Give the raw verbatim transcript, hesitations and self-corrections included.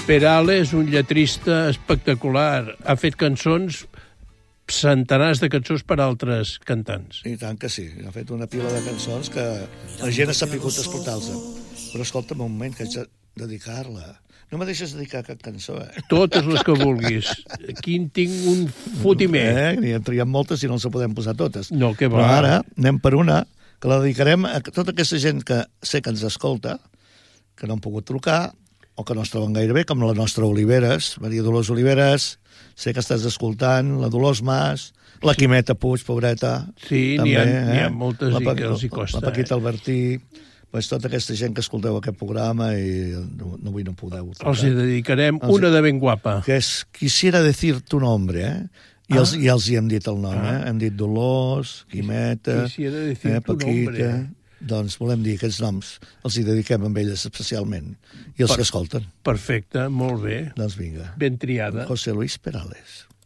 Perales és un lletrista espectacular. Ha fet cançons, centenars de cançons per a altres cantants. I tant que sí. Ha fet una pila de cançons que la gent ha sapigut escoltar-los. Però escolta'm un moment, que haig de dedicar-la. No me deixes dedicar cap cançó, eh? Totes les que vulguis. Aquí en tinc un fotimer. Eh? N'hi en triem moltes i no ens podem posar totes. No, que va. Però ara anem per una que la dedicarem a tota aquesta gent que sé que ens escolta, que no han pogut trucar, o que no es troben gaire bé, com la nostra Oliveres, Maria Dolors Oliveres, sé que estàs escoltant, la Dolors Mas, la Quimeta Puig, pobreta. Sí, també, n'hi ha, eh? n'hi ha moltes la, i que els hi costa. La Paquita eh? Albertí, pues, tota aquesta gent que escolteu aquest programa i no, no, avui no podeu trucar. Els hi dedicarem els... una de ben guapa. Que és Quisiera decir tu nombre, eh? I, ah. els, i els hi hem dit el nom, ah. eh? Hem dit Dolors, Quimeta, eh, Paquita... Nombre. Doncs volem dir aquests noms, els hi dediquem amb elles especialment, i els per... que escolten. Perfecte, molt bé. Doncs vinga. Ben triada. José Luis Perales.